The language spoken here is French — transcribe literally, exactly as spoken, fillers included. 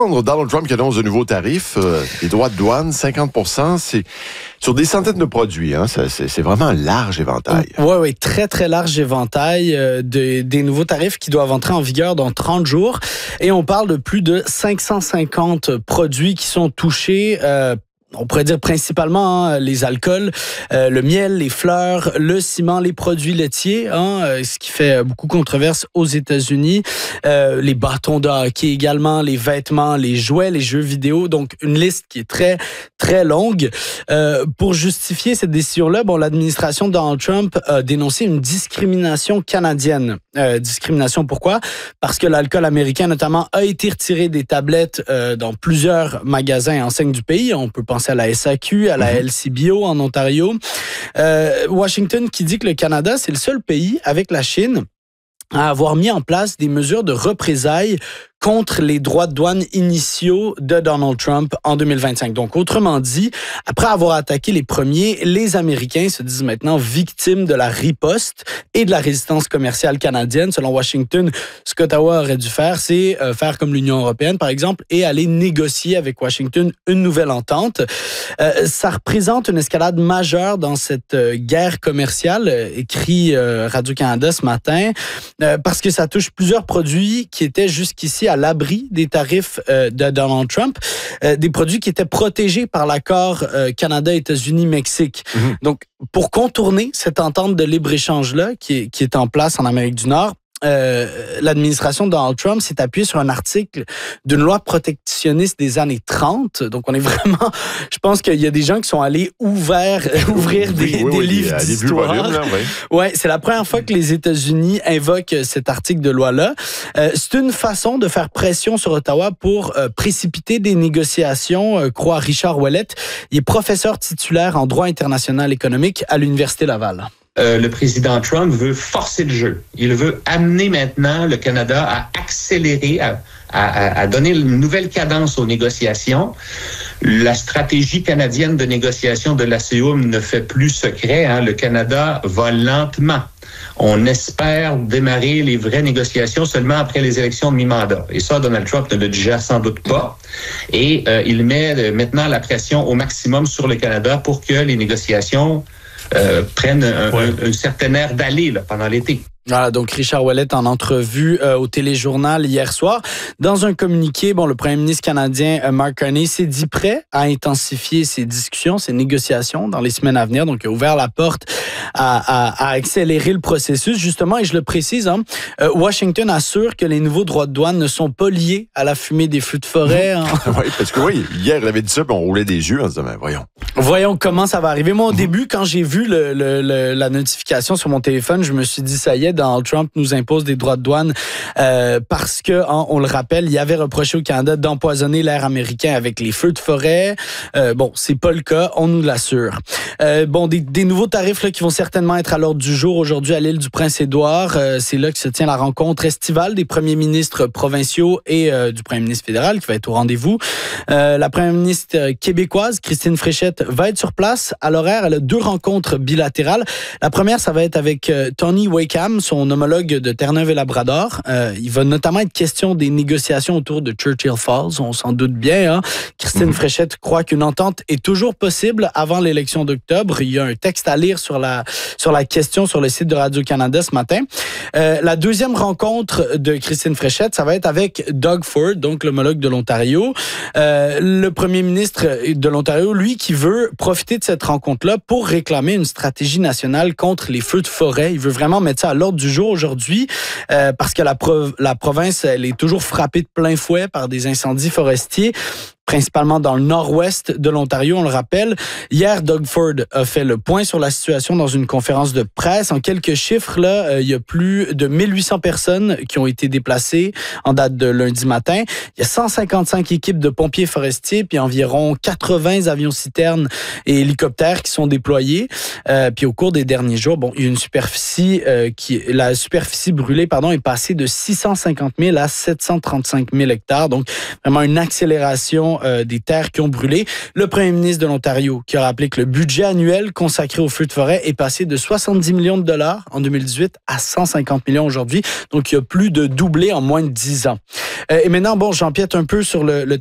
Donald Trump qui annonce de nouveaux tarifs, euh, les droits de douane, cinquante pour cent, c'est sur des centaines de produits. Hein, ça, c'est, c'est vraiment un large éventail. Oui, oui, très, très large éventail euh, de, des nouveaux tarifs qui doivent entrer en vigueur dans trente jours. Et on parle de plus de cinq cent cinquante produits qui sont touchés euh, on pourrait dire principalement hein, les alcools, euh, le miel, les fleurs, le ciment, les produits laitiers, hein, euh, ce qui fait beaucoup controverse aux États-Unis. Euh, les bâtons de hockey également, les vêtements, les jouets, les jeux vidéo. Donc, une liste qui est très, très longue. Euh, pour justifier cette décision-là, bon, l'administration de Donald Trump a dénoncé une discrimination canadienne. Euh, discrimination, pourquoi? Parce que l'alcool américain, notamment, a été retiré des tablettes euh, dans plusieurs magasins et enseignes du pays. On peut penser à la S A Q, à la L C B O en Ontario. Euh, Washington qui dit que le Canada, c'est le seul pays avec la Chine à avoir mis en place des mesures de représailles contre les droits de douane initiaux de Donald Trump en deux mille vingt-cinq. Donc, autrement dit, après avoir attaqué les premiers, les Américains se disent maintenant victimes de la riposte et de la résistance commerciale canadienne. Selon Washington, ce qu'Ottawa aurait dû faire, c'est euh, faire comme l'Union européenne, par exemple, et aller négocier avec Washington une nouvelle entente. Euh, ça représente une escalade majeure dans cette euh, guerre commerciale, euh, écrit euh, Radio-Canada ce matin, euh, parce que ça touche plusieurs produits qui étaient jusqu'ici à l'abri des tarifs euh, de Donald Trump, euh, des produits qui étaient protégés par l'accord euh, Canada-États-Unis-Mexique. Mm-hmm. Donc, pour contourner cette entente de libre-échange-là qui est, qui est en place en Amérique du Nord, Euh, l'administration de Donald Trump s'est appuyée sur un article d'une loi protectionniste des années trente. Donc, on est vraiment... Je pense qu'il y a des gens qui sont allés ouvert, ouvrir des, oui, oui, des oui, livres oui, d'histoire. Volumes, là, oui. Ouais, c'est la première fois que les États-Unis invoquent cet article de loi-là. Euh, c'est une façon de faire pression sur Ottawa pour euh, précipiter des négociations, euh, croit Richard Ouellette. Il est professeur titulaire en droit international économique à l'Université Laval. Euh, le président Trump veut forcer le jeu. Il veut amener maintenant le Canada à accélérer, à, à, à donner une nouvelle cadence aux négociations. La stratégie canadienne de négociation de l'A C E U M ne fait plus secret. Hein. Le Canada va lentement. On espère démarrer les vraies négociations seulement après les élections de mi-mandat. Et ça, Donald Trump ne le digère sans doute pas. Et euh, il met euh, maintenant la pression au maximum sur le Canada pour que les négociations Euh, prennent un, ouais. un, un certain air d'aller là, pendant l'été. Voilà, donc Richard Ouellette en entrevue euh, au téléjournal hier soir. Dans un communiqué, bon, le premier ministre canadien euh, Mark Carney s'est dit prêt à intensifier ses discussions, ses négociations dans les semaines à venir. Donc, il a ouvert la porte à, à, à accélérer le processus. Justement, et je le précise, hein, euh, Washington assure que les nouveaux droits de douane ne sont pas liés à la fumée des feux de forêt. Hein. Oui, parce que oui, hier, il avait dit ça, puis on roulait des yeux en se disant, ben, voyons. Voyons comment ça va arriver. Moi, au mmh. début, quand j'ai vu le, le, le, la notification sur mon téléphone, je me suis dit, ça y est, Donald Trump nous impose des droits de douane euh, parce que, hein, on le rappelle, il avait reproché au Canada d'empoisonner l'air américain avec les feux de forêt. Euh, bon, c'est pas le cas, on nous l'assure. Euh, bon, des, des nouveaux tarifs là, qui vont certainement être à l'ordre du jour aujourd'hui à l'île du Prince-Édouard. Euh, c'est là que se tient la rencontre estivale des premiers ministres provinciaux et euh, du premier ministre fédéral qui va être au rendez-vous. Euh, la première ministre québécoise, Christine Fréchette, va être sur place. À l'horaire, elle a deux rencontres bilatérales. La première, ça va être avec euh, Tony Wakeham, son homologue de Terre-Neuve et Labrador. Euh, il va notamment être question des négociations autour de Churchill Falls, on s'en doute bien. Hein? Christine mmh. Fréchette croit qu'une entente est toujours possible avant l'élection d'octobre. Il y a un texte à lire sur la, sur la question sur le site de Radio-Canada ce matin. Euh, la deuxième rencontre de Christine Fréchette, ça va être avec Doug Ford, donc l'homologue de l'Ontario. Euh, le premier ministre de l'Ontario, lui, qui veut profiter de cette rencontre-là pour réclamer une stratégie nationale contre les feux de forêt. Il veut vraiment mettre ça à l'ordre du jour aujourd'hui euh, parce que la, prov- la province, elle est toujours frappée de plein fouet par des incendies forestiers, principalement dans le nord-ouest de l'Ontario, on le rappelle. Hier, Doug Ford a fait le point sur la situation dans une conférence de presse. En quelques chiffres, là, euh, il y a plus de mille huit cents personnes qui ont été déplacées en date de lundi matin. Il y a cent cinquante-cinq équipes de pompiers forestiers, puis environ quatre-vingts avions-citernes et hélicoptères qui sont déployés. Euh, puis au cours des derniers jours, bon, il y a une superficie euh, qui, la superficie brûlée, pardon, est passée de six cent cinquante mille à sept cent trente-cinq mille hectares. Donc, vraiment une accélération gestion euh, des terres qui ont brûlé. Le premier ministre de l'Ontario qui a rappelé que le budget annuel consacré aux feux de forêt est passé de soixante-dix millions de dollars en deux mille dix-huit à cent cinquante millions aujourd'hui. Donc, il y a plus de doublé en moins de dix ans. Euh, et maintenant, bon, j'empiète un peu sur le, le